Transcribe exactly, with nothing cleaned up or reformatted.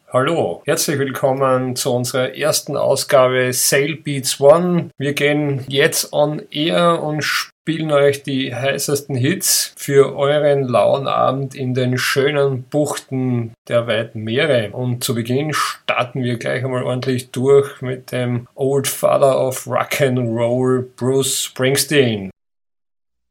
Hallo, herzlich willkommen zu unserer ersten Ausgabe Sail Beats One. Wir gehen jetzt on air und spielen euch die heißesten Hits für euren lauen Abend in den schönen Buchten der weiten Meere. Und zu Beginn starten wir gleich einmal ordentlich durch mit dem Old Father of Rock and Roll, Bruce Springsteen.